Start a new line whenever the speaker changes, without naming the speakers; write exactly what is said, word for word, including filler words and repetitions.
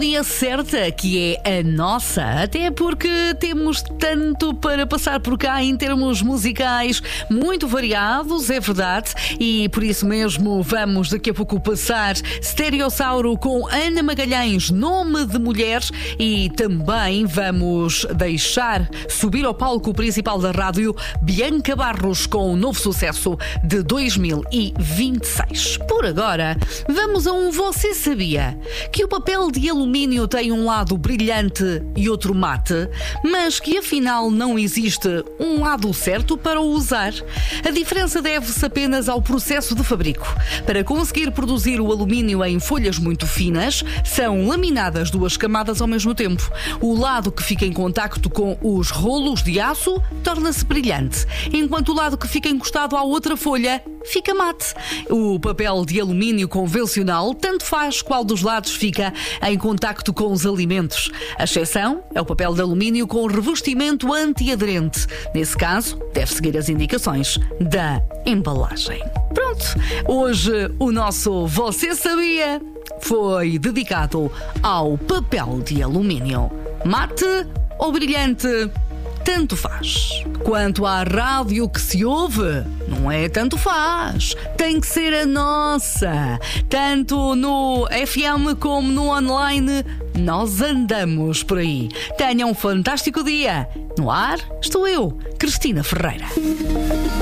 E acerta que é a nossa, até porque temos tanto para passar por cá em termos musicais, muito variados, é verdade, e por isso mesmo vamos daqui a pouco passar Stereossauro com Ana Magalhães, Nome de Mulher, e também vamos deixar subir ao palco principal da rádio Bianca Barros com um novo sucesso de dois mil e vinte e seis. Por agora, vamos a um Você Sabia? Que o papel de alumínio tem um lado brilhante e outro mate, mas que afinal não existe um lado certo para o usar. A diferença deve-se apenas ao processo de fabrico. Para conseguir produzir o alumínio em folhas muito finas, são laminadas duas camadas ao mesmo tempo. O lado que fica em contacto com os rolos de aço torna-se brilhante, enquanto o lado que fica encostado à outra folha fica mate. O papel de alumínio convencional tanto faz qual dos lados fica em contacto com os alimentos. A exceção é o papel de alumínio com revestimento antiaderente. Nesse caso, deve seguir as indicações da embalagem. Pronto, hoje o nosso Você Sabia foi dedicado ao papel de alumínio. Mate ou brilhante? Tanto faz. Quanto à rádio que se ouve, não é tanto faz. Tem que ser a nossa. Tanto no F M como no online, nós andamos por aí. Tenham um fantástico dia. No ar estou eu, Cristina Ferreira.